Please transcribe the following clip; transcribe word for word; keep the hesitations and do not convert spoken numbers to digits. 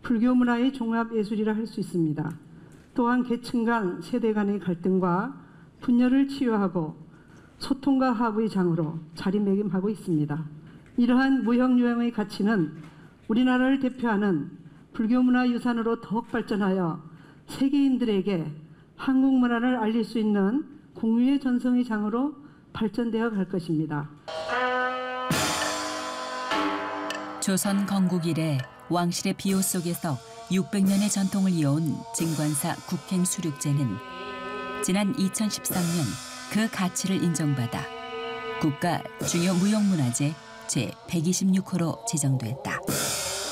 불교 문화의 종합예술이라 할 수 있습니다. 또한 계층 간, 세대 간의 갈등과 분열을 치유하고 소통과 화합의 장으로 자리매김하고 있습니다. 이러한 무형유형의 가치는 우리나라를 대표하는 불교 문화 유산으로 더욱 발전하여 세계인들에게 한국 문화를 알릴 수 있는 공유의 전성의 장으로 발전되어 갈 것입니다. 조선 건국 이래 왕실의 비호 속에서 육백 년의 전통을 이어온 증관사 국행수륙제는 지난 이천십삼 년 그 가치를 인정받아 국가 중요 무형문화재 제백이십육 호로 지정됐다.